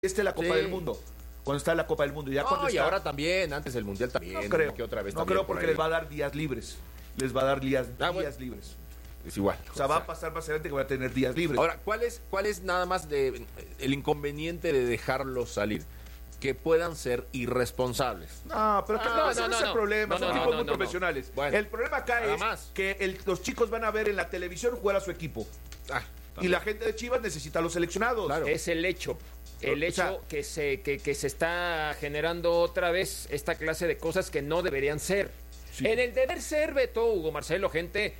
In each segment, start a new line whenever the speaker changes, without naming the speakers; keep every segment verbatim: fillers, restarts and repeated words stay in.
Esta es la Copa
Sí.
del Mundo. Cuando está la Copa del Mundo. Ya
No,
cuando
y
está...
ahora también, antes del Mundial también.
No creo,
que otra vez
no
también
creo
por
porque
ahí.
les va a dar días libres. Les va a dar días,
Ah,
días
bueno.
libres.
Es igual.
O sea, va a pasar más adelante que va a tener días libres.
Ahora, ¿cuál es, cuál es nada más de, el inconveniente de dejarlos salir? Que puedan ser irresponsables.
No, pero
Ah,
no,
no,
ese
no,
no es
no,
el problema,
no,
son
no,
tipos
no,
muy
no, no.
profesionales.
Bueno,
el problema acá
nada
es
más.
que el- los chicos van a ver en la televisión jugar a su equipo.
Ah,
Y la gente de Chivas necesita a los seleccionados.
Claro.
Es el hecho. El
O
hecho
sea,
que, se, que, que se está generando otra vez esta clase de cosas que no deberían ser.
Sí.
En el deber ser, Beto, Hugo, Marcelo, gente,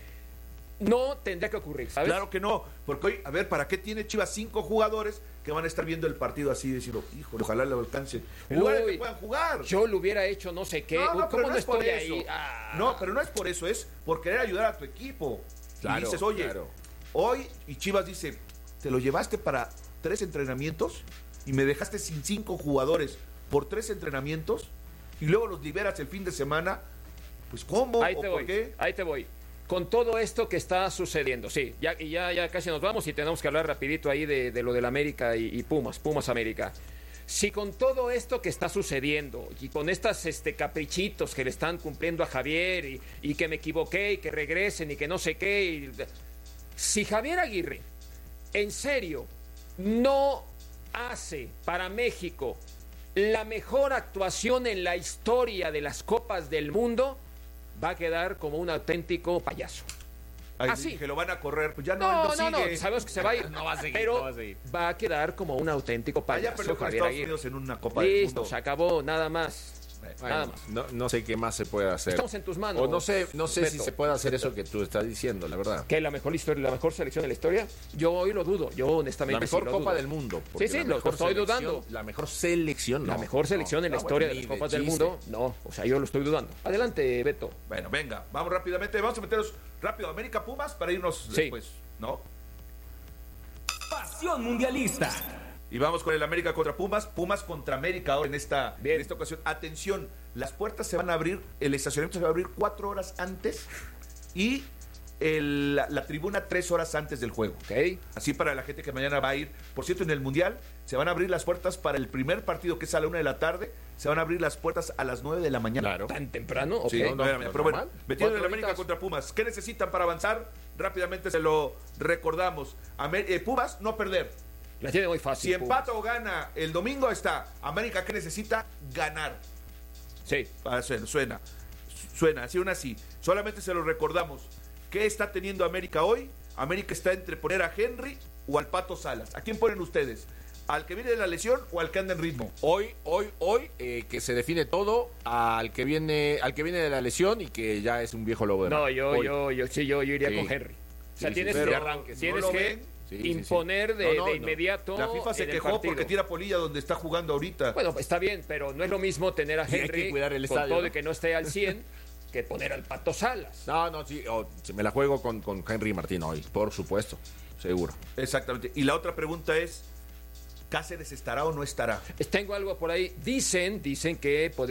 no tendría que ocurrir, ¿sabes?
Claro que no, porque hoy, a ver, ¿para qué tiene Chivas cinco jugadores que van a estar viendo el partido así y decirlo, híjole, ojalá le alcance? En lugar de que
Uy,
puedan jugar.
Yo lo hubiera hecho no sé qué.
No, no,
¿Cómo
pero
no,
no es por
estoy
eso.
ahí? Ah.
No, pero no es por eso, es por querer ayudar a tu equipo.
Claro,
y dices, oye,
claro.
hoy, y Chivas dice, te lo llevaste para tres entrenamientos y me dejaste sin cinco jugadores por tres entrenamientos y luego los liberas el fin de semana, pues ¿cómo?
Ahí
¿O
te
por
voy,
qué?
ahí te voy. Con todo esto que está sucediendo, sí, ya, y ya, ya casi nos vamos y tenemos que hablar rapidito ahí de, de lo del América y, y Pumas, Pumas América. Si con todo esto que está sucediendo y con estas este, caprichitos que le están cumpliendo a Javier y, y que me equivoqué y que regresen y que no sé qué, y, si Javier Aguirre en serio no hace para México la mejor actuación en la historia de las Copas del Mundo, va a quedar como un auténtico payaso.
Ahí
así.
que lo van a correr, pues ya no,
No,
él
no, no,
sigue.
sabemos que se va a ir.
No va a seguir,
pero
no va a seguir.
va a quedar como un auténtico
Ah,
payaso.
ya perdió con
Javier
Estados
Aguirre.
Unidos en una Copa del
Listo,
Mundo.
se acabó, nada más.
Bueno,
nada más.
no, no sé qué más se puede hacer.
Estamos en tus manos.
O no sé, no sé si
Beto.
se puede hacer eso que tú estás diciendo, la verdad.
¿Qué? ¿La mejor historia, la mejor selección de la historia? Yo hoy lo dudo, yo honestamente
La mejor
sí lo
Copa
dudo.
del Mundo. porque
Sí, sí,
la
lo
mejor
estoy
selección-
dudando.
La mejor selección, no.
La mejor selección
no,
en la
no,
historia
bueno,
de las
ni
Copas del
chiste.
Mundo, no, o sea, yo lo estoy dudando. Adelante, Beto.
Bueno, venga, vamos rápidamente, vamos a meternos rápido a América Pumas para irnos
Sí.
después, ¿no?
Pasión mundialista.
Y vamos con el América contra Pumas, Pumas contra América ahora en esta,
Bien.
en esta ocasión. Atención, las puertas se van a abrir, el estacionamiento se va a abrir cuatro horas antes y el- la, la tribuna tres horas antes del juego.
Ok.
Así para la gente que mañana va a ir. Por cierto, en el Mundial se van a abrir las puertas para el primer partido que es a la una de la tarde, se van a abrir las puertas a las nueve de la mañana.
Claro.
¿Tan temprano? Ok.
Sí,
no,
nueve de la mañana.
no,
Pero bueno,
normal.
metiendo en el
Cuatro
América
horitas.
contra Pumas. ¿Qué necesitan para avanzar? Rápidamente se lo recordamos. Amer- eh, Pumas, no perder.
La tiene muy fácil.
Si empata o gana el domingo está. América, ¿qué necesita? Ganar.
Sí.
Ah, suena, suena, suena, así una así. Solamente se lo recordamos. ¿Qué está teniendo América hoy? América está entre poner a Henry o al Pato Salas. ¿A quién ponen ustedes? ¿Al que viene de la lesión o al que anda en ritmo?
Hoy, hoy, hoy, eh, que se define todo al que viene, al que viene de la lesión y que ya es un viejo lobo de
No,
mar.
yo,
Hoy.
yo, yo, sí, yo, yo iría
Sí.
con Henry. O sea,
Sí,
tienes
sí,
que,
sí, arranque,
tienes
¿no lo
que
ven?
Sí, sí, sí.
imponer de,
No, no,
de
no.
inmediato.
La FIFA se
en el
quejó
partido.
porque tira polilla donde está jugando ahorita.
Bueno, está bien, pero no es lo mismo tener a
Y hay que
Henry
cuidar el
con
estadio,
todo
¿no?
y que no esté al cien que poner al Pato Salas.
No, no, sí, oh, sí, me la juego con, con Henry Martín hoy, por supuesto, seguro.
Exactamente. Y la otra pregunta es, ¿Cáceres estará o no estará?
Tengo algo por ahí. Dicen, dicen que podría